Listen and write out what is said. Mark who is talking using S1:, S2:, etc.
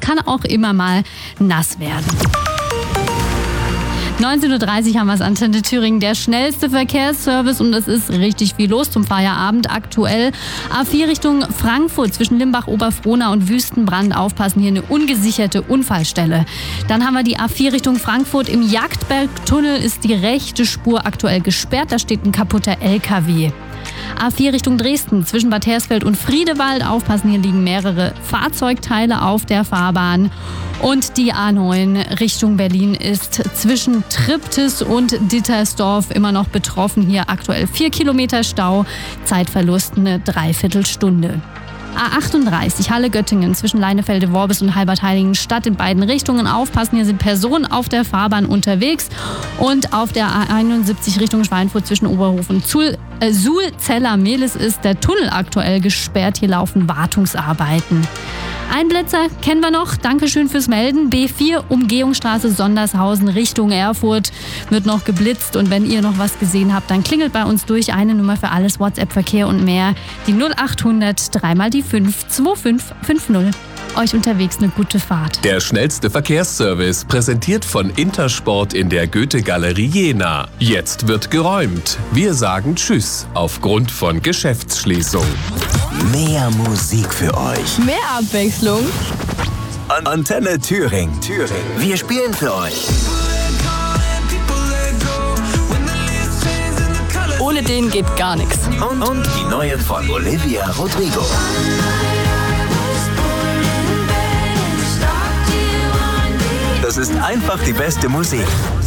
S1: kann auch immer mal nass werden. 19.30 Uhr haben wir es, Antenne Thüringen, der schnellste Verkehrsservice und es ist richtig viel los zum Feierabend. Aktuell A4 Richtung Frankfurt zwischen Limbach-Oberfrohna und Wüstenbrand. Aufpassen, hier eine ungesicherte Unfallstelle. Dann haben wir die A4 Richtung Frankfurt. Im Jagdbergtunnel ist die rechte Spur aktuell gesperrt. Da steht ein kaputter LKW. A4 Richtung Dresden zwischen Bad Hersfeld und Friedewald. Aufpassen, hier liegen mehrere Fahrzeugteile auf der Fahrbahn. Und die A9 Richtung Berlin ist zwischen Triptis und Dittersdorf immer noch betroffen. Hier aktuell 4 Kilometer Stau, Zeitverlust eine Dreiviertelstunde. A38 Halle-Göttingen zwischen Leinefelde-Worbis und Halbertheiligenstadt in beiden Richtungen. Aufpassen, hier sind Personen auf der Fahrbahn unterwegs. Und auf der A71 Richtung Schweinfurt zwischen Oberhof und Suhl-Zeller-Mehlis ist der Tunnel aktuell gesperrt. Hier laufen Wartungsarbeiten. Einblitzer kennen wir noch. Dankeschön fürs Melden. B4 Umgehungsstraße Sondershausen Richtung Erfurt wird noch geblitzt. Und wenn ihr noch was gesehen habt, dann klingelt bei uns durch. Eine Nummer für alles, WhatsApp-Verkehr und mehr. Die 0800 3 mal die 5 2550. Euch unterwegs eine gute Fahrt.
S2: Der schnellste Verkehrsservice, präsentiert von Intersport in der Goethe-Galerie Jena. Jetzt wird geräumt. Wir sagen Tschüss aufgrund von Geschäftsschließung.
S3: Mehr Musik für euch.
S4: Mehr Abwechslung.
S3: Antenne Thüringen. Wir spielen für euch.
S4: Ohne den geht gar nichts.
S3: Und die neue von Olivia Rodrigo. Das ist einfach die beste Musik.